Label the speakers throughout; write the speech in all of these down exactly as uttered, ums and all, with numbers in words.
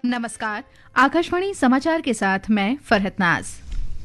Speaker 1: नमस्कार। आकाशवाणी समाचार के साथ मैं फरहत नाज।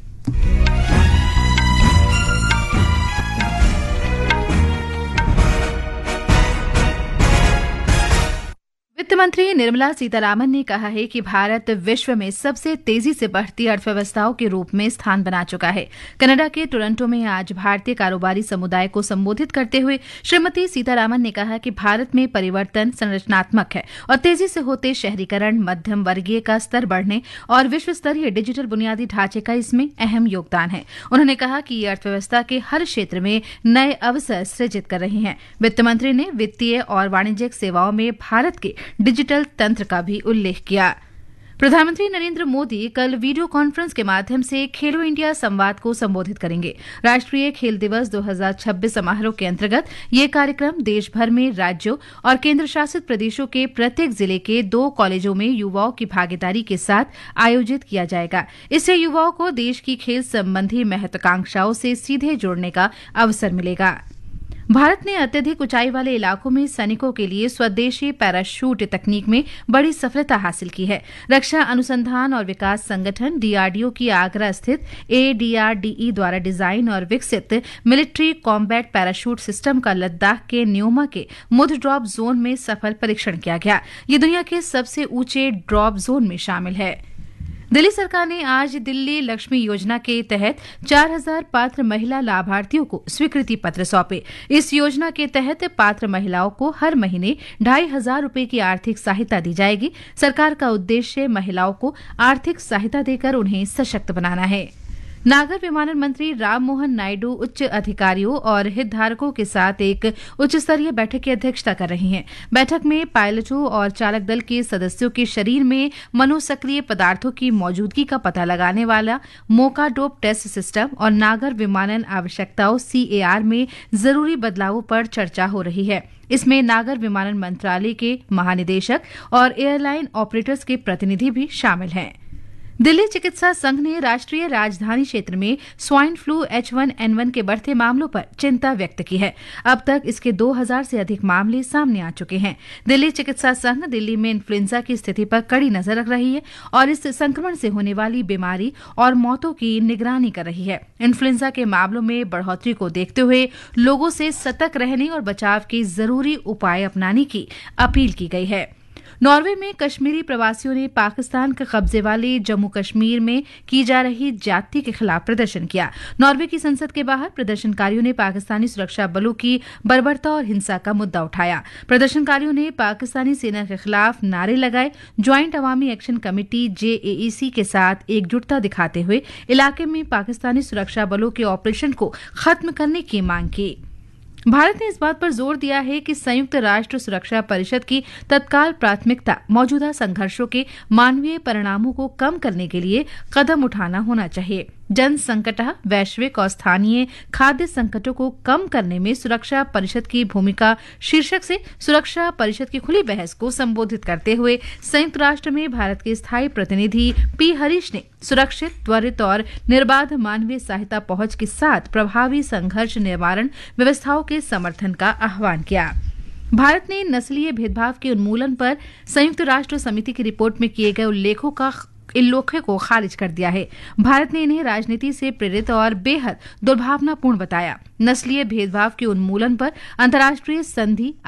Speaker 1: वित्त मंत्री निर्मला सीतारामन ने कहा है कि भारत विश्व में सबसे तेजी से बढ़ती अर्थव्यवस्थाओं के रूप में स्थान बना चुका है। कनाडा के टोरंटो में आज भारतीय कारोबारी समुदाय को संबोधित करते हुए श्रीमती सीतारामन ने कहा कि भारत में परिवर्तन संरचनात्मक है और तेजी से होते शहरीकरण, मध्यम वर्गीय का स्तर बढ़ने और विश्व स्तरीय डिजिटल बुनियादी ढांचे का इसमें अहम योगदान है। उन्होंने कहा कि ये अर्थव्यवस्था के हर क्षेत्र में नए अवसर सृजित कर रही हैं। वित्त मंत्री ने वित्तीय और वाणिज्यिक सेवाओं में भारत के डिजिटल तंत्र का भी उल्लेख किया। प्रधानमंत्री नरेंद्र मोदी कल वीडियो कॉन्फ्रेंस के माध्यम से खेलो इंडिया संवाद को संबोधित करेंगे। राष्ट्रीय खेल दिवस दो हज़ार छब्बीस समारोह के अंतर्गत ये कार्यक्रम देश भर में राज्यों और केंद्र शासित प्रदेशों के प्रत्येक जिले के दो कॉलेजों में युवाओं की भागीदारी के साथ आयोजित किया जाएगा। इससे युवाओं को देश की खेल संबंधी महत्वाकांक्षाओं से सीधे जुड़ने का अवसर मिलेगा। भारत ने अत्यधिक ऊंचाई वाले इलाकों में सैनिकों के लिए स्वदेशी पैराशूट तकनीक में बड़ी सफलता हासिल की है। रक्षा अनुसंधान और विकास संगठन डीआरडीओ की आगरा स्थित एडीआरडीई द्वारा डिजाइन और विकसित मिलिट्री कॉम्बैट पैराशूट सिस्टम का लद्दाख के न्योमा के मुध ड्रॉप जोन में सफल परीक्षण किया गया। ये दुनिया के सबसे ऊंचे ड्रॉप जोन में शामिल है। दिल्ली सरकार ने आज दिल्ली लक्ष्मी योजना के तहत चार हज़ार पात्र महिला लाभार्थियों को स्वीकृति पत्र सौंपे। इस योजना के तहत पात्र महिलाओं को हर महीने ढाई हजार रूपये की आर्थिक सहायता दी जाएगी। सरकार का उद्देश्य महिलाओं को आर्थिक सहायता देकर उन्हें सशक्त बनाना है। नागर विमानन मंत्री राम मोहन नायडू उच्च अधिकारियों और हितधारकों के साथ एक उच्च स्तरीय बैठक की अध्यक्षता कर रही हैं। बैठक में पायलटों और चालक दल के सदस्यों के शरीर में मनोसक्रिय पदार्थों की मौजूदगी का पता लगाने वाला मोकाडोप टेस्ट सिस्टम और नागर विमानन आवश्यकताओं सीएआर में जरूरी बदलावों पर चर्चा हो रही है। इसमें नागर विमानन मंत्रालय के महानिदेशक और एयरलाइन ऑपरेटर्स के प्रतिनिधि भी शामिल हैं। दिल्ली चिकित्सा संघ ने राष्ट्रीय राजधानी क्षेत्र में swine flu H one N one के बढ़ते मामलों पर चिंता व्यक्त की है। अब तक इसके दो हज़ार से अधिक मामले सामने आ चुके हैं। दिल्ली चिकित्सा संघ दिल्ली में इन्फ्लुएंजा की स्थिति पर कड़ी नजर रख रही है और इस संक्रमण से होने वाली बीमारी और मौतों की निगरानी कर रही है। इन्फ्लुएंजा के मामलों में बढ़ोतरी को देखते हुए लोगों से सतर्क रहने और बचाव के जरूरी उपाय अपनाने की अपील की गई है। नॉर्वे में कश्मीरी प्रवासियों ने पाकिस्तान के कब्जे वाले जम्मू कश्मीर में की जा रही ज्यादती के खिलाफ प्रदर्शन किया। नॉर्वे की संसद के बाहर प्रदर्शनकारियों ने पाकिस्तानी सुरक्षा बलों की बर्बरता और हिंसा का मुद्दा उठाया। प्रदर्शनकारियों ने पाकिस्तानी सेना के खिलाफ नारे लगाए। ज्वाइंट अवामी एक्शन कमेटी जेएईसी के साथ एकजुटता दिखाते हुए इलाके में पाकिस्तानी सुरक्षा बलों के ऑपरेशन को खत्म करने की मांग की। भारत ने इस बात पर जोर दिया है कि संयुक्त राष्ट्र सुरक्षा परिषद की तत्काल प्राथमिकता मौजूदा संघर्षों के मानवीय परिणामों को कम करने के लिए कदम उठाना होना चाहिए। जन संकट, वैश्विक और स्थानीय खाद्य संकटों को कम करने में सुरक्षा परिषद की भूमिका शीर्षक से सुरक्षा परिषद की खुली बहस को संबोधित करते हुए संयुक्त राष्ट्र में भारत के स्थायी प्रतिनिधि पी हरीश ने सुरक्षित, त्वरित और निर्बाध मानवीय सहायता पहुंच के साथ प्रभावी संघर्ष निवारण व्यवस्थाओं के समर्थन का आह्वान किया। भारत ने नस्लीय भेदभाव के उन्मूलन पर संयुक्त राष्ट्र समिति की रिपोर्ट में किए गए उल्लेखों का इल्लोखे को खारिज कर दिया है। भारत ने इन्हें राजनीति से प्रेरित और बेहद दुर्भावनापूर्ण बताया। नस्लीय भेदभाव के उन्मूलन पर अंतर्राष्ट्रीय संधि